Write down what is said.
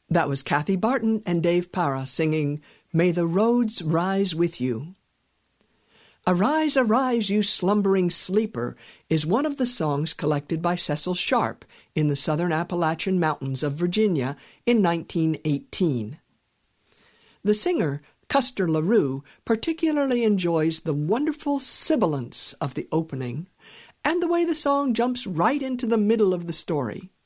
That was Kathy Barton and Dave Para singing May the Roads Rise With You. Arise, arise, you slumbering sleeper is one of the songs collected by Cecil Sharp in the Southern Appalachian Mountains of Virginia in 1918. The singer, Custer LaRue, particularly enjoys the wonderful sibilance of the opening and the way the song jumps right into the middle of the story.